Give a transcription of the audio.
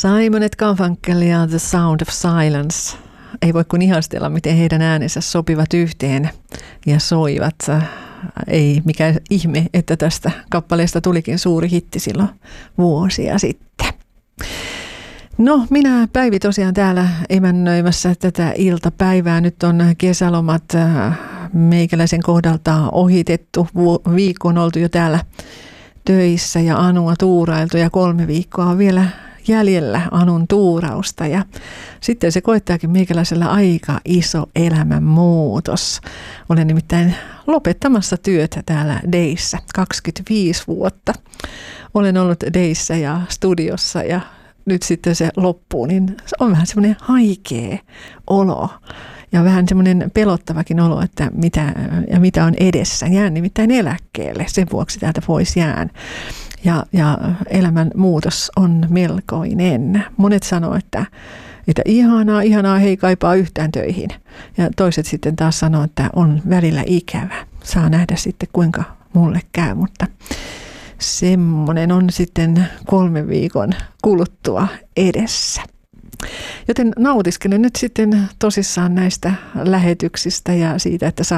Simon & Garfunkel ja The Sound of Silence. Ei voi kuin ihastella, miten heidän äänensä sopivat yhteen ja soivat. Ei mikään ihme, että tästä kappaleesta tulikin suuri hitti silloin vuosia sitten. No, minä Päivi tosiaan täällä emännöimässä tätä iltapäivää. Nyt on kesälomat meikäläisen kohdalta ohitettu. Viikko on oltu jo täällä töissä ja Anua tuurailtu ja 3 viikkoa on vielä jäljellä Anun tuurausta. Ja sitten se koittaakin meikäläisellä aika iso elämänmuutos. Olen nimittäin lopettamassa työtä täällä Deissä 25 vuotta. Olen ollut Deissä ja studiossa ja nyt sitten se loppuu, niin se on vähän semmoinen haikea olo ja vähän semmoinen pelottavakin olo, että mitä on edessä. Jään nimittäin eläkkeelle, sen vuoksi täältä pois jään. Ja elämän muutos on melkoinen. Monet sanoo, että ihanaa, he ei kaipaa yhtään töihin. Ja toiset sitten taas sanoo, että on välillä ikävä. Saa nähdä sitten kuinka mulle käy, mutta semmoinen on sitten 3 viikon kuluttua edessä. Joten nautiskelen nyt sitten tosissaan näistä lähetyksistä ja siitä, että